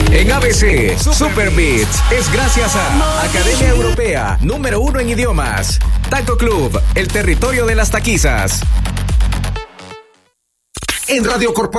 En ABC, Super Beats es gracias a Academia Europea, número 1 en idiomas. Taco Club, el territorio de las taquizas. En Radio Corporación